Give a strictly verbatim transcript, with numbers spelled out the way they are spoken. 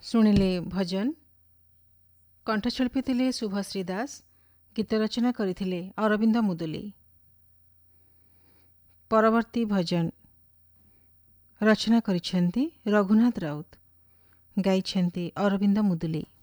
ଶୁଣିଲେ ଭଜନ। କଣ୍ଠଶିଳ୍ପୀ ଥିଲେ ଶୁଭଶ୍ରୀ ଦାସ। ଗୀତ ରଚନା କରିଥିଲେ ଅରବିନ୍ଦ ମୁଦୁଲି। ପରବର୍ତ୍ତୀ ଭଜନ ରଚନା କରିଛନ୍ତି ରଘୁନାଥ ରାଉତ, ଗାଇଛନ୍ତି ଅରବିନ୍ଦ ମୁଦୁଲି।